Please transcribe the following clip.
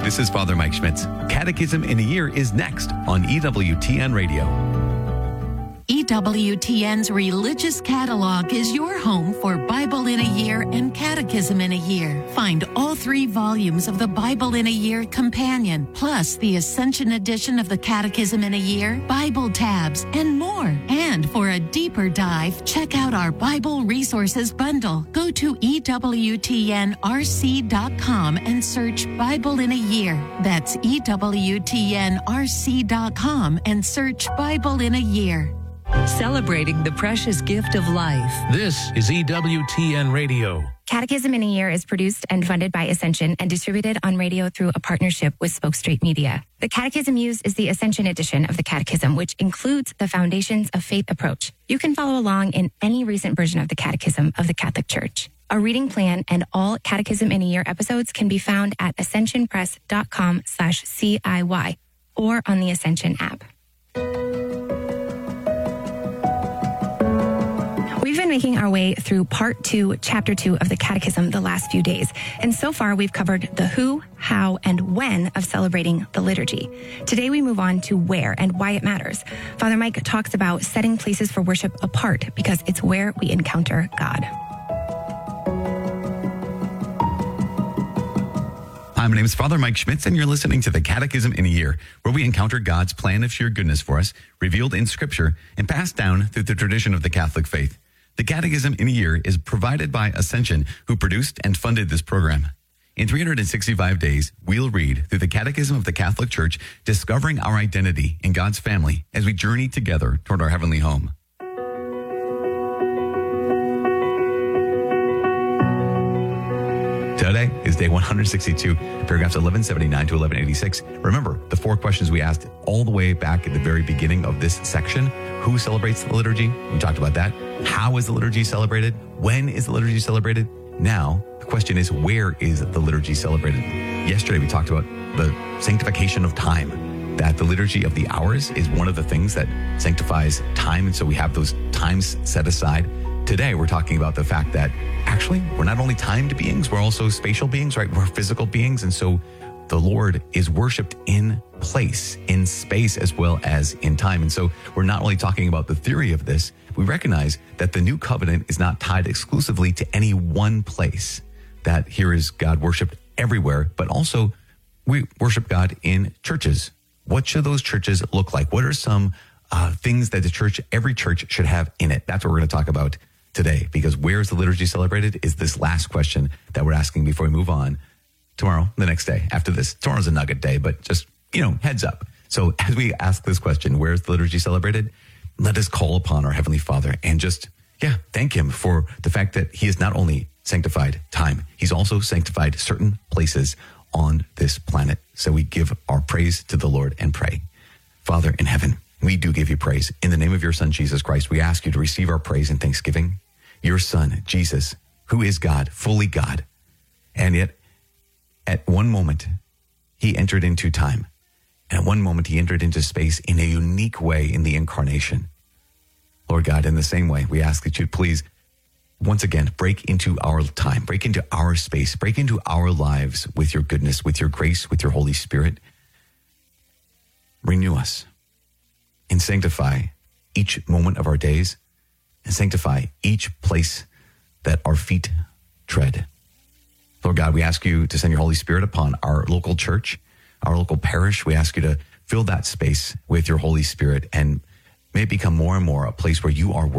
This is Father Mike Schmitz. Catechism in a Year is next on EWTN Radio. EWTN's Religious Catalog is your home for Bible in a Year and Catechism in a Year. Find all 3 volumes of the Bible in a Year Companion, plus the Ascension edition of the Catechism in a Year, Bible tabs, and more. And for a deeper dive, check out our Bible Resources Bundle. Go to EWTNRC.com and search Bible in a Year. That's EWTNRC.com and search Bible in a Year. Celebrating the precious gift of life. This is EWTN Radio. Catechism in a Year is produced and funded by Ascension and distributed on radio through a partnership with Spoke Street Media. The catechism used is the Ascension edition of the Catechism, which includes the Foundations of Faith approach. You can follow along in any recent version of the Catechism of the Catholic Church. A reading plan and all Catechism in a Year episodes can be found at ascensionpress.com/CIY or on the Ascension app. We've been making our way through Part 2, Chapter 2 of the Catechism the last few days, and so far we've covered the who, how, and when of celebrating the liturgy. Today we move on to where and why it matters. Father Mike talks about setting places for worship apart because it's where we encounter God. Hi, my name is Father Mike Schmitz, and you're listening to the Catechism in a Year, where we encounter God's plan of sheer goodness for us, revealed in Scripture and passed down through the tradition of the Catholic faith. The Catechism in a Year is provided by Ascension, who produced and funded this program. In 365 days, we'll read through the Catechism of the Catholic Church, discovering our identity in God's family as we journey together toward our heavenly home. Today is day 162, paragraphs 1179 to 1186. Remember, the 4 questions we asked all the way back at the very beginning of this section. Who celebrates the liturgy? We talked about that. How is the liturgy celebrated? When is the liturgy celebrated? Now, the question is, where is the liturgy celebrated? Yesterday, we talked about the sanctification of time, that the liturgy of the hours is one of the things that sanctifies time, and so we have those times set aside. Today, we're talking about the fact that actually, we're not only timed beings, we're also spatial beings, right? We're physical beings. And so the Lord is worshiped in place, in space, as well as in time. And so we're not only talking about the theory of this, we recognize that the new covenant is not tied exclusively to any one place, that here is God worshiped everywhere, but also we worship God in churches. What should those churches look like? What are some things that every church should have in it? That's what we're going to talk about today, because where is the liturgy celebrated is this last question that we're asking before we move on. Tomorrow, the next day, after this. Tomorrow's a nugget day, but just, heads up. So as we ask this question, where is the liturgy celebrated? Let us call upon our Heavenly Father and just, thank Him for the fact that He has not only sanctified time, He's also sanctified certain places on this planet. So we give our praise to the Lord and pray. Father in heaven, we do give you praise. In the name of your Son, Jesus Christ, we ask you to receive our praise and thanksgiving. Your Son, Jesus, who is God, fully God, and yet at one moment, He entered into time. And at one moment, He entered into space in a unique way in the incarnation. Lord God, in the same way, we ask that you please, once again, break into our time, break into our space, break into our lives with your goodness, with your grace, with your Holy Spirit. Renew us and sanctify each moment of our days and sanctify each place that our feet tread. Lord God, we ask you to send your Holy Spirit upon our local church, our local parish. We ask you to fill that space with your Holy Spirit and may it become more and more a place where you are